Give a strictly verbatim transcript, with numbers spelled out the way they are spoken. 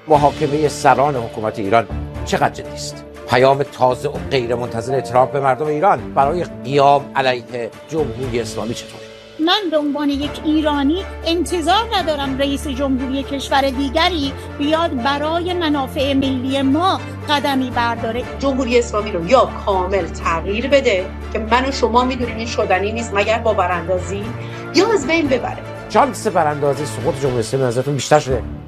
محاکمه سران حکومت ایران چقدر جدی است؟ پیام تازه و غیر منتظر ترامپ به مردم ایران برای قیام علیه جمهوری اسلامی چطور؟ من به عنوان یک ایرانی انتظار ندارم رئیس جمهوری کشور دیگری بیاد برای منافع ملی ما قدمی برداره. جمهوری اسلامی رو یا کامل تغییر بده که من و شما میدونیم این شدنی نیست مگر با براندازی، یا از بین ببره. شانس براندازی سقوط جمهوری اسلامی نظرتون بیشتر شده